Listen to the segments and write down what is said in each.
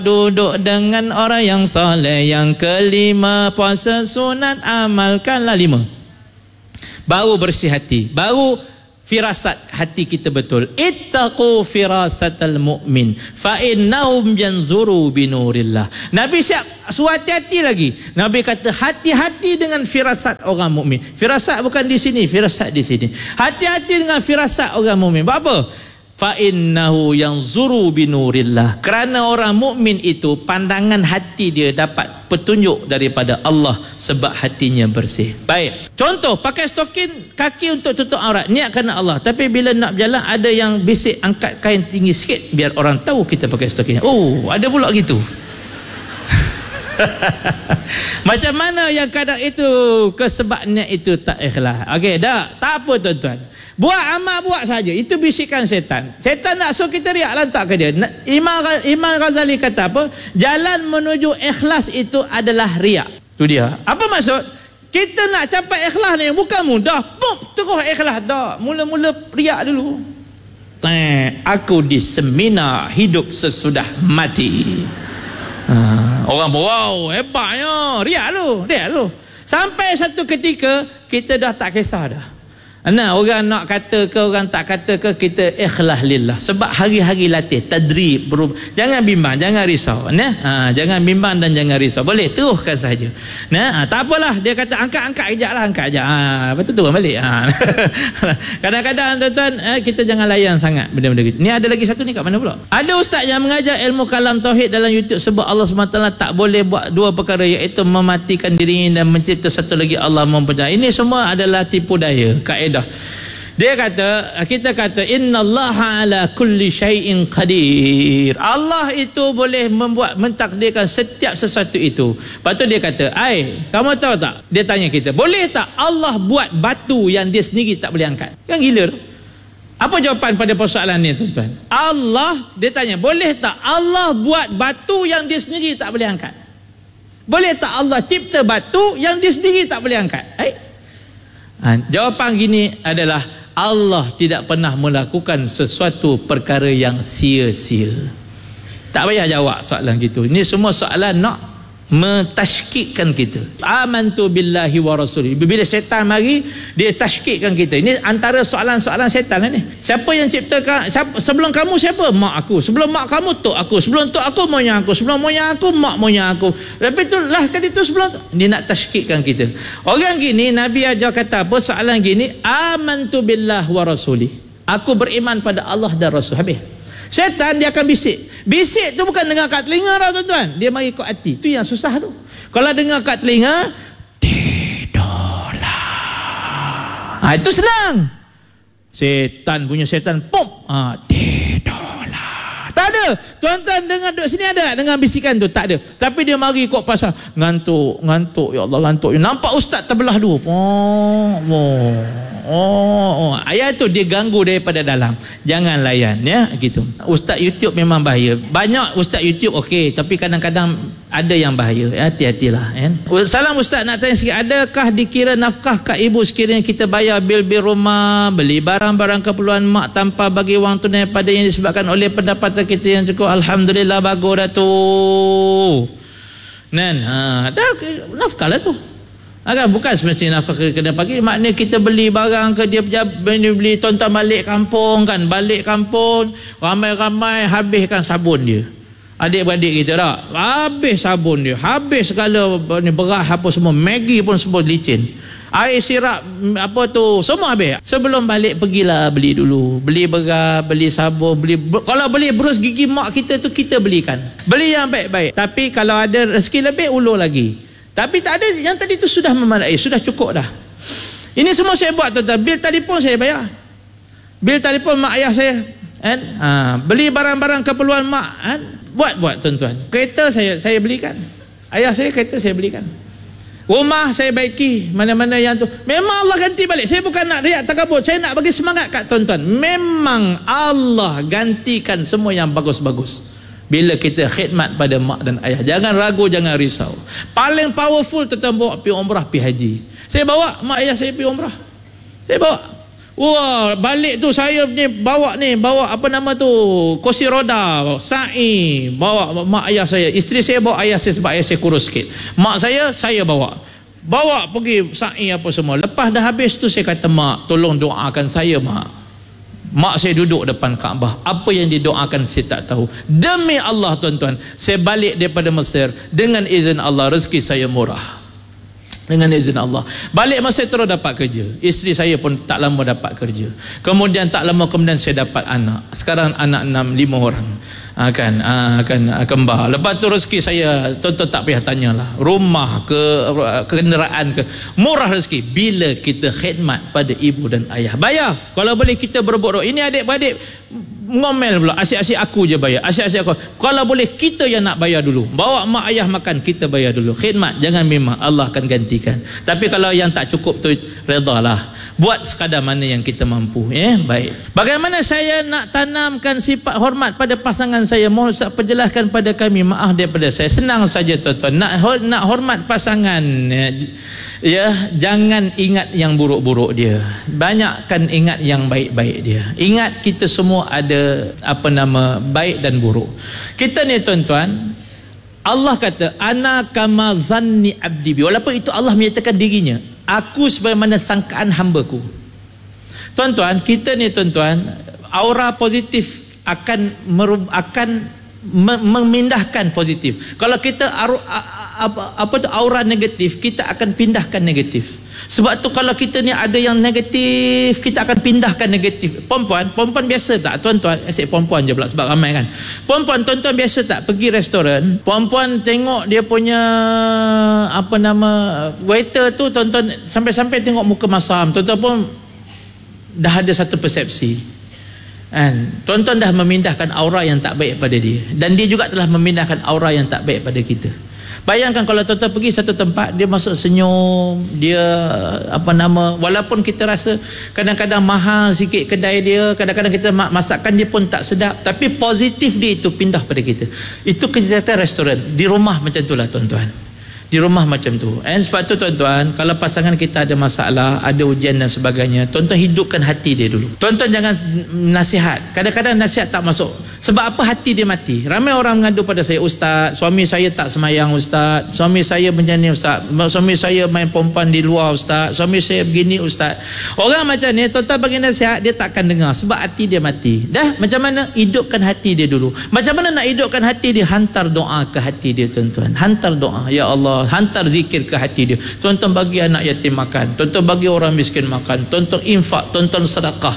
duduk dengan orang yang soleh. Yang kelima, puasa sunat, amalkanlah 5. Baru bersih hati, baru firasat hati kita betul. Ittaqu firasatal mu'min fa innahum yanzuru binurillah. Nabi siap suruh hati-hati lagi. Nabi kata hati-hati dengan firasat orang mukmin. Firasat bukan di sini, firasat di sini. Hati-hati dengan firasat orang mukmin. Apa? Fa innahu yanzuru binurillah. Kerana orang mukmin itu pandangan hati dia dapat petunjuk daripada Allah sebab hatinya bersih. Baik. Contoh, pakai stokin kaki untuk tutup aurat, niat kerana Allah. Tapi bila nak berjalan ada yang bisik, angkat kain tinggi sikit biar orang tahu kita pakai stokin. Oh, ada pula gitu. Macam mana yang kadang itu kesebabnya itu tak ikhlas. Okey, tak apa tuan-tuan. Buat amal buat saja. Itu bisikan setan. Setan nak suruh kita riak, lantak ke dia. Imam Ghazali kata apa? Jalan menuju ikhlas itu adalah riak. Itu dia. Apa maksud? Kita nak capai ikhlas ni bukan mudah. Terus ikhlas dah. Mula-mula riak dulu. Aku di seminar hidup sesudah mati. Orang wow, hebatnya. Riak lu. Sampai satu ketika kita dah tak kisah dah. Nah, orang nak kata ke orang tak kata ke, kita ikhlas lillah. Sebab hari-hari latih tadrib, jangan bimbang, jangan risau. Jangan bimbang dan jangan risau. Boleh teruskan saja. Tak apalah, dia kata angkat kejap lah, angkat kejap. Betul turun balik. Kadang-kadang tuan-tuan kita jangan layan sangat benda-benda gitu. Ni ada lagi satu ni kat mana pula? Ada ustaz yang mengajar ilmu kalam tauhid dalam YouTube sebab Allah SWT tak boleh buat 2 perkara, iaitu mematikan dirinya dan mencipta satu lagi Allah mempercayai. Ini semua adalah tipu daya, kaedah. Dia kata, kita kata innallaha ala kulli syai'in qadir. Allah itu boleh membuat, mentakdirkan setiap sesuatu itu. Lepas tu dia kata, kamu tahu tak? Dia tanya kita, boleh tak Allah buat batu yang dia sendiri tak boleh angkat? Kan gila. Apa jawapan pada persoalan ni tuan-tuan? Allah, dia tanya, boleh tak Allah buat batu yang dia sendiri tak boleh angkat? Boleh tak Allah cipta batu yang dia sendiri tak boleh angkat? Jawapan gini adalah Allah tidak pernah melakukan sesuatu perkara yang sia-sia. Tak payah jawab soalan gitu. Ini semua soalan nak mentashkikkan kita. Amantu billahi wa rasulih. Bila syaitan mari, dia tashkikkan kita. Ini antara soalan-soalan syaitan ni. Siapa yang ciptakan? Sebelum kamu siapa? Mak aku. Sebelum mak kamu tok aku. Sebelum tok aku moyang aku. Sebelum moyang aku mak moyang aku. Lepas tu lah tadi tu sebelum tu. Dia nak tashkikkan kita. Orang gini Nabi ajar kata apa? Soalan gini, amantu billahi wa rasulih. Aku beriman pada Allah dan Rasul. Habis. Syaitan dia akan bisik. Bisik tu bukan dengar kat telinga dah tuan-tuan. Dia mari kat hati. Tu yang susah tu. Kalau dengar kat telinga, tidurlah. Itu senang. Syaitan punya syaitan, pop. Tidurlah. Tak ada. Tuan-tuan dengar duduk sini ada dengar bisikan tu? Tak ada. Tapi dia mari kok pasal ngantuk. Ya Allah, ngantuk. Nampak ustaz terbelah dua. Ayat tu dia ganggu daripada dalam. Jangan layan ya gitu. Ustaz YouTube memang bahaya. Banyak ustaz YouTube okey, tapi kadang-kadang ada yang bahaya. Hati-hatilah kan. Salam ustaz, nak tanya sikit, adakah dikira nafkah kat ibu sekiranya kita bayar bil-bil rumah, beli barang-barang keperluan mak tanpa bagi wang tunai pada yang disebabkan oleh pendapatan kita yang cukup? Alhamdulillah, bagus dah tu. Dah nafkah lah tu. Bukan semestinya nafkah kena bagi. Maknanya kita beli barang ke dia beli tonton balik kampung kan. Balik kampung ramai-ramai habiskan sabun dia. Adik-beradik kita tak? Habis sabun dia. Habis segala beras apa semua. Maggi pun semua licin. Air sirap apa tu semua habis. Sebelum balik pergilah beli dulu. Beli beras, beli sabun, kalau beli berus gigi mak kita tu kita belikan. Beli yang baik-baik. Tapi kalau ada rezeki lebih ulur lagi. Tapi tak ada, yang tadi tu sudah memadai, sudah cukup dah. Ini semua saya buat tuan-tuan. Bil telefon saya bayar. Bil telefon mak ayah saya kan? Beli barang-barang keperluan mak kan? Buat tuan-tuan. Kereta saya belikan. Ayah saya kereta saya belikan. Rumah saya baiki. Mana-mana yang tu memang Allah ganti balik. Saya bukan nak riak takabur. Saya nak bagi semangat kat tuan-tuan. Memang Allah gantikan semua yang bagus-bagus bila kita khidmat pada mak dan ayah. Jangan ragu, jangan risau. Paling powerful tuan-tuan bawa pergi umrah, pergi haji. Saya bawa mak ayah saya pergi umrah. Saya bawa. Wah, balik tu saya ni bawa apa nama tu, kursi roda, sa'i, bawa mak ayah saya, isteri saya bawa ayah saya sebab ayah saya kurus sikit. Mak saya bawa pergi sa'i apa semua. Lepas dah habis tu saya kata, mak tolong doakan saya mak. Mak saya duduk depan Kaabah. Apa yang didoakan saya tak tahu. Demi Allah tuan-tuan, saya balik daripada Mesir dengan izin Allah, rezeki saya murah. Dengan izin Allah. Balik masa terus dapat kerja. Isteri saya pun tak lama dapat kerja. Kemudian tak lama kemudian saya dapat anak. Sekarang anak 5 orang. Akan kembar. Lepas tu rezeki saya tuan-tuan tak payah tanyalah. Rumah ke kenderaan ke, murah rezeki bila kita khidmat pada ibu dan ayah. Bayar. Kalau boleh kita berebut. Ini adik-beradik ngomel pula, asyik-asyik aku je bayar, asyik-asyik aku. Kalau boleh kita yang nak bayar dulu. Bawa mak ayah makan, kita bayar dulu. Khidmat jangan memang, Allah akan gantikan. Tapi kalau yang tak cukup tu, redalah. Buat sekadar mana yang kita mampu. Baik. Bagaimana saya nak tanamkan sifat hormat pada pasangan saya? Mohon Ustaz penjelaskan pada kami. Maaf daripada saya. Senang saja tuan-tuan. Nak hormat pasangan, jangan ingat yang buruk-buruk dia. Banyakkan ingat yang baik-baik dia. Ingat kita semua ada baik dan buruk. Kita ni tuan-tuan, Allah kata ana kama zanni abdi bi. Walaupun itu Allah menyatakan dirinya, aku sebagaimana sangkaan hamba-Ku. Tuan-tuan, kita ni tuan-tuan, aura positif akan memindahkan positif. Kalau kita aura negatif, kita akan pindahkan negatif. Sebab tu kalau kita ni ada yang negatif, kita akan pindahkan negatif. Perempuan biasa tak tuan-tuan? Asyik perempuan je pula sebab ramai kan. Perempuan tuan-tuan biasa tak pergi restoran, perempuan tengok dia punya waiter tu tuan-tuan, sampai-sampai tengok muka masam, tuan-tuan pun dah ada satu persepsi. Tuan-tuan dah memindahkan aura yang tak baik pada dia, dan dia juga telah memindahkan aura yang tak baik pada kita. Bayangkan kalau tuan-tuan pergi satu tempat, dia masuk senyum, dia walaupun kita rasa kadang-kadang mahal sikit kedai dia, kadang-kadang kita masakan dia pun tak sedap, tapi positif dia itu pindah pada kita. Itu kita kata restoran. Di rumah macam itulah tuan-tuan. Di rumah macam tu. Sebab tu tuan-tuan, kalau pasangan kita ada masalah, ada ujian dan sebagainya, tuan-tuan hidupkan hati dia dulu. Tuan-tuan jangan nasihat. Kadang-kadang nasihat tak masuk. Sebab apa? Hati dia mati. Ramai orang mengadu pada saya, Ustaz, suami saya tak semayang Ustaz, suami saya macam ni Ustaz, suami saya main perempuan di luar Ustaz, suami saya begini Ustaz. Orang macam ni, tuan-tuan bagi nasihat, dia takkan dengar sebab hati dia mati. Dah, macam mana? Hidupkan hati dia dulu. Macam mana nak hidupkan hati dia? Hantar doa ke hati dia tuan-tuan. Hantar doa. Ya Allah, hantar zikir ke hati dia. Tuan-tuan bagi anak yatim makan, tuan-tuan bagi orang miskin makan, tuan-tuan infak, tuan-tuan sedekah.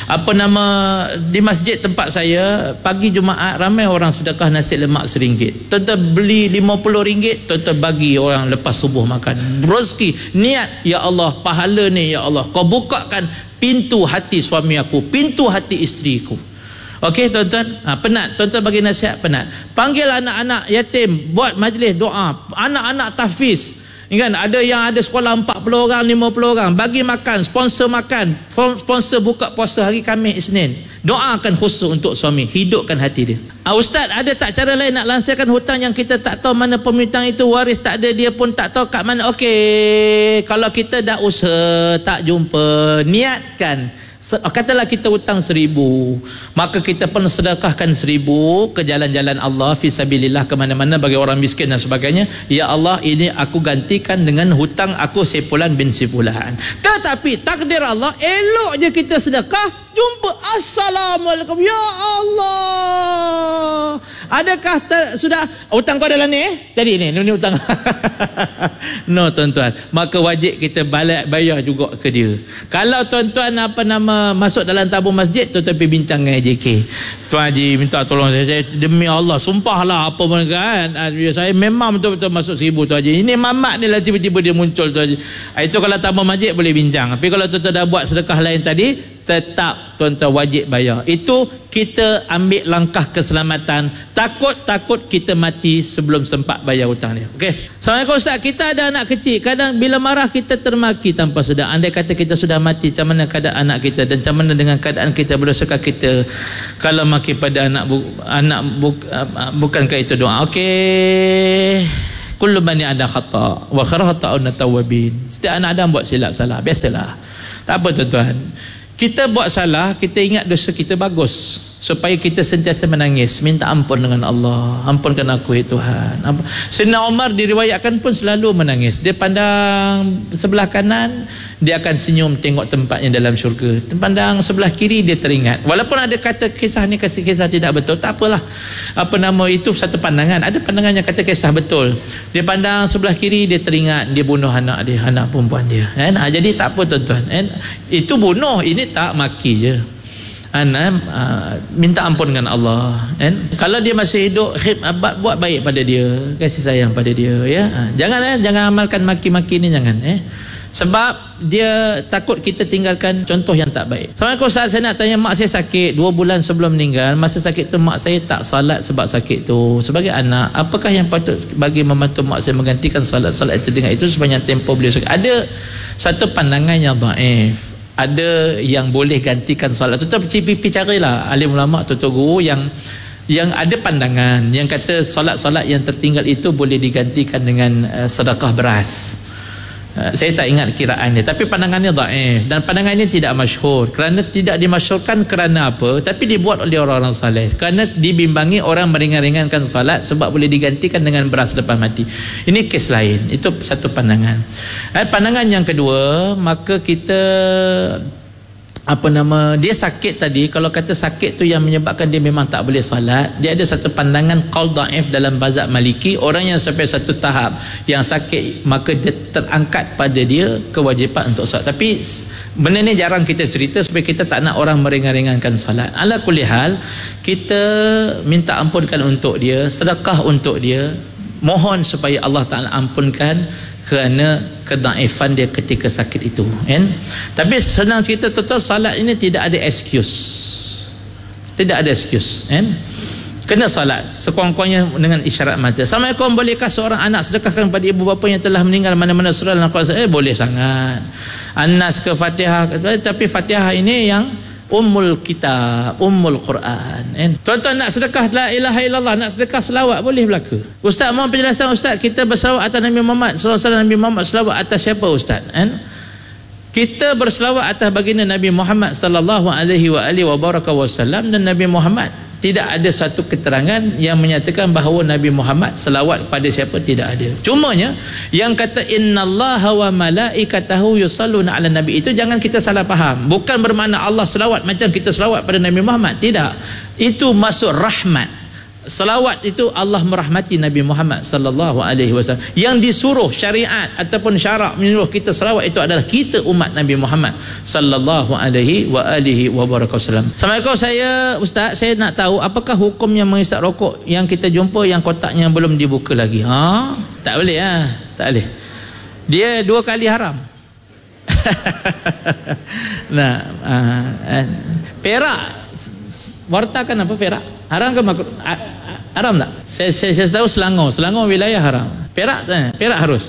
Di masjid tempat saya, pagi Jumaat ramai orang sedekah nasi lemak RM1. Tuan-tuan beli RM50, tuan-tuan bagi orang lepas subuh makan. Rezeki, niat, ya Allah, pahala ni ya Allah, kau bukakan pintu hati suami aku, pintu hati isteriku. Okey tuan-tuan, penat tuan-tuan bagi nasihat, penat. Panggil anak-anak yatim, buat majlis doa, anak-anak tahfiz. Kan ada yang ada sekolah 40 orang, 50 orang, bagi makan, sponsor makan, sponsor buka puasa hari Khamis, Isnin. Doakan khusus untuk suami, hidupkan hati dia. Ustaz, ada tak cara lain nak lansirkan hutang yang kita tak tahu mana pemiutang itu, waris tak ada, dia pun tak tahu kat mana? Okey, kalau kita dah usaha tak jumpa, niatkan. Katalah kita hutang 1,000, maka kita pun sedekahkan 1,000 ke jalan-jalan Allah, fisabilillah, ke mana-mana bagi orang miskin dan sebagainya. Ya Allah, ini aku gantikan dengan hutang aku sepulan bin sepulan. Tetapi takdir Allah, elok je kita sedekah, jumpa assalamualaikum, ya Allah, adakah sudah hutang kau dalam ni tadi ni hutang. No tuan-tuan, maka wajib kita bayar juga ke dia. Kalau tuan-tuan masuk dalam tabung masjid, tuan-tuan pergi bincang dengan AJK, Tuan Haji minta tolong saya demi Allah, sumpahlah apa pun kan, saya memang betul-betul masuk 1,000 Tuan Haji, ini mamat ni lah tiba-tiba dia muncul Tuan Haji. Itu kalau tabung masjid boleh bincang. Tapi kalau tuan-tuan dah buat sedekah lain tadi, tetap tuan-tuan wajib bayar. Itu kita ambil langkah keselamatan. Takut kita mati sebelum sempat bayar hutang dia. Okey. Assalamualaikum Ustaz, kita ada anak kecil, kadang bila marah kita termaki tanpa sedar. Andai kata kita sudah mati, macam mana keadaan anak kita, dan macam mana dengan keadaan kita, berdosakah kita kalau maki pada bukankah itu doa? Okey. Kullu bani ada khata wa khata'un tawabin. Setiap anak Adam buat silap salah, biasalah. Tak apa tuan-tuan. Kita buat salah, kita ingat dosa kita bagus, supaya kita sentiasa menangis, minta ampun dengan Allah. Ampunkan aku ya Tuhan. Sayyidina Umar diriwayatkan pun selalu menangis. Dia pandang sebelah kanan, dia akan senyum tengok tempatnya dalam syurga. Pandang sebelah kiri, dia teringat. Walaupun ada kata kisah ni kisah tidak betul, tak apalah. Itu satu pandangan. Ada pandangan yang kata kisah betul. Dia pandang sebelah kiri, dia teringat dia bunuh anak dia, anak perempuan dia. Jadi tak apa tuan-tuan. Itu bunuh, ini tak, maki je. Minta ampun dengan Allah. Kalau dia masih hidup, buat baik pada dia, kasih sayang pada dia, ya. Jangan amalkan maki-maki ni, jangan. Sebab dia takut kita tinggalkan contoh yang tak baik. Assalamualaikum Ustaz, saya nak tanya, mak saya sakit 2 bulan sebelum meninggal. Masa sakit tu mak saya tak salat sebab sakit tu. Sebagai anak, apakah yang patut bagi membantu mak saya menggantikan salat itu dengan itu sepanjang tempoh beliau sakit? Ada satu pandangan yang dhaif. Ada yang boleh gantikan solat. Tuan-tuan pipi carilah alim ulama, tuan-tuan guru yang ada pandangan yang kata solat-solat yang tertinggal itu boleh digantikan dengan sedekah beras. Saya tak ingat kiraannya, tapi pandangannya dhaif, dan pandangan ini tidak masyhur. Kerana tidak dimasyhurkan kerana apa? Tapi dibuat oleh orang-orang saleh kerana dibimbangi orang meringan-ringankan solat sebab boleh digantikan dengan beras lepas mati. Ini kes lain. Itu satu pandangan. Pandangan yang kedua, maka kita dia sakit tadi, kalau kata sakit tu yang menyebabkan dia memang tak boleh salat, dia ada satu pandangan qaul dhaif dalam mazhab Maliki. Orang yang sampai satu tahap yang sakit, maka dia terangkat pada dia kewajipan untuk salat. Tapi benda ni jarang kita cerita supaya kita tak nak orang meringan-ringankan salat. Ala kulli hal, kita minta ampunkan untuk dia, sedekah untuk dia, mohon supaya Allah Ta'ala ampunkan kerana kedaifan dia ketika sakit itu, kan? Tapi senang cerita, total salat ini tidak ada excuse. Tidak ada excuse, kan? Kena salat sekurang-kurangnya dengan isyarat mata. Assalamualaikum, bolehkah seorang anak sedekahkan pada ibu bapa yang telah meninggal mana-mana surah dalam Quran? Boleh sangat. An-Nas ke Fatihah, tapi Fatihah ini yang Ummul Kitab, Ummul Quran. Tuan-tuan nak sedekah la ilaha illallah, nak sedekah selawat, boleh belaka. Ustaz, mohon penjelasan Ustaz, kita berselawat atas Nabi Muhammad sallallahu alaihi wasallam. Nabi Muhammad selawat atas siapa Ustaz? Kita berselawat atas baginda Nabi Muhammad sallallahu alaihi wasallam, dan Nabi Muhammad tidak ada satu keterangan yang menyatakan bahawa Nabi Muhammad selawat pada siapa, tidak ada. Cumanya yang kata innallaha wa malaikatahu yusalluna ala nabi, itu jangan kita salah faham. Bukan bermakna Allah selawat macam kita selawat pada Nabi Muhammad, tidak. Itu masuk rahmat. Selawat itu Allah merahmati Nabi Muhammad sallallahu alaihi wasallam. Yang disuruh syariat ataupun syarak menyuruh kita selawat itu adalah kita umat Nabi Muhammad sallallahu alaihi wasallam. Assalamualaikum, Ustaz, saya nak tahu apakah hukum yang menghisap rokok yang kita jumpa yang kotaknya belum dibuka lagi? Tak boleh, tak boleh. Dia 2 kali haram. Perak, wartakan apa perak? Haram ke makruh? Haram tak? Saya tahu Selangor wilayah haram. Perak harus.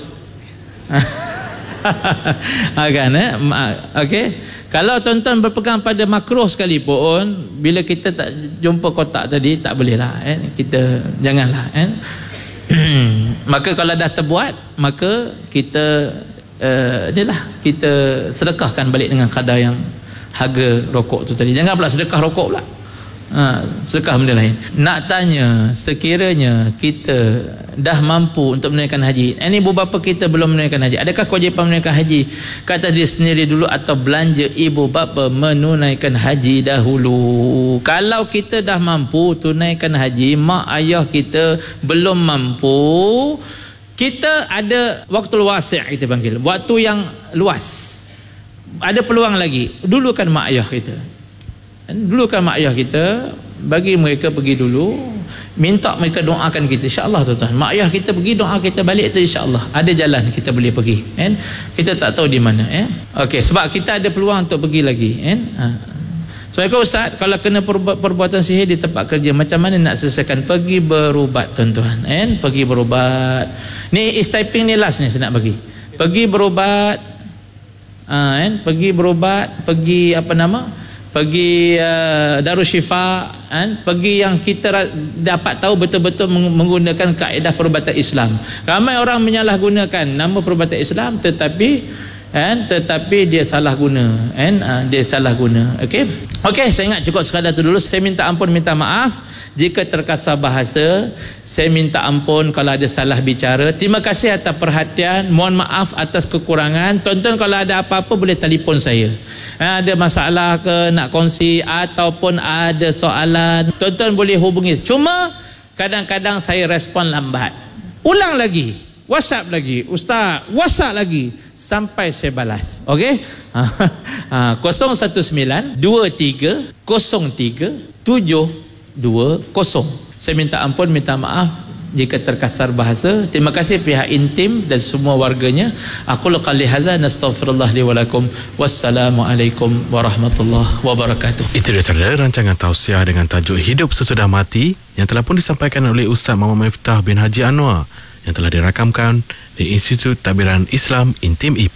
Okey. Kalau tuan-tuan berpegang pada makruh sekalipun, bila kita tak jumpa kotak tadi, tak boleh lah, kita janganlah, maka kalau dah terbuat, maka kita kita sedekahkan balik dengan kadar yang harga rokok tu tadi. Jangan pula sedekah rokok pula. Sedekah benda lain. Nak tanya, sekiranya kita dah mampu untuk menunaikan haji, ini ibu bapa kita belum menunaikan haji, adakah kewajipan menunaikan haji kata dia sendiri dulu atau belanja ibu bapa menunaikan haji dahulu? Kalau kita dah mampu tunaikan haji, mak ayah kita belum mampu, kita ada waktu wasi', kita panggil waktu yang luas, ada peluang lagi. Dulukan mak ayah kita, dulukan mak ayah kita, bagi mereka pergi dulu, minta mereka doakan kita, insya-Allah tuan-tuan. Mak ayah kita pergi, doa kita balik tu, insya-Allah ada jalan kita boleh pergi, kita tak tahu di mana, okey, sebab kita ada peluang untuk pergi lagi, Assalamualaikum Ustaz, kalau kena perbuatan sihir di tempat kerja, macam mana nak selesaikan? Pergi berubat tuan-tuan, pergi berubat. Ni is typing ni last ni saya nak bagi. Pergi berubat, pergi berubat, pergi pergi Darussyifa, pergi yang kita dapat tahu betul-betul menggunakan kaedah perubatan Islam. Ramai orang menyalahgunakan nama perubatan Islam, tetapi tetapi dia salah guna, dia salah guna. Okey, saya ingat cukup sekadar tu dulu. Saya minta ampun, minta maaf jika terkasar bahasa. Saya minta ampun kalau ada salah bicara. Terima kasih atas perhatian, mohon maaf atas kekurangan. Tuan-tuan kalau ada apa-apa boleh telefon saya, ada masalah ke nak kongsi ataupun ada soalan, tuan-tuan boleh hubungi. Cuma kadang-kadang saya respon lambat, ulang lagi, WhatsApp lagi, Ustaz WhatsApp lagi sampai saya balas. Okey, 019 23 03 720. Saya minta ampun, minta maaf jika terkasar bahasa. Terima kasih pihak intim dan semua warganya. Aku qali hadza, nastaghfirullah li wa lakum. Wassalamualaikum warahmatullahi wabarakatuh. Itu dia saudara, rancangan tausiah dengan tajuk Hidup Sesudah Mati yang telah pun disampaikan oleh Ustaz Muhammad Miftah bin Haji Anwar, yang telah dirakamkan di Institut Tadbiran Islam Intim IP.